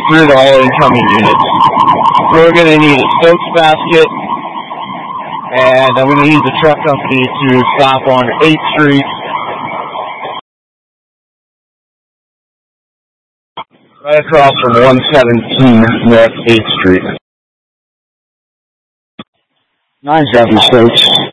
through to all incoming units. We're going to need a spokes basket, and I'm going to use the truck company to stop on 8th Street. Right across from 117 North 8th Street. 9-7 spokes.